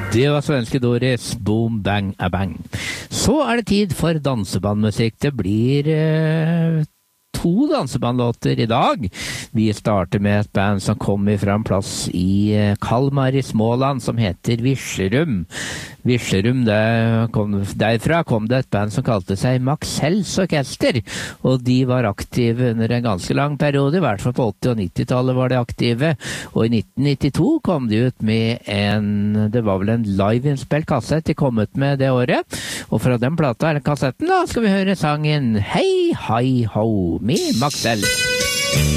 Det var svenske Doris, Boom Bang A Bang. Så er det tid for dansebandmusikk. Det blir 2 dansebandlåter i dag. Vi starter med et band som kommer fra en plass i Kalmar i Småland som heter Virserum. Virserum, derfra kom det et band som kalte seg Maxells Orkester, og de var aktive under en ganske lang periode, i hvert fall på 80- og 90-tallet var de aktive, og i 1992 kom de ut med det var vel en live-innspilt kassett de kom ut med det året, og fra den plata, eller kassetten da, skal vi høre sangen Hei, hei, ho, med Maxells.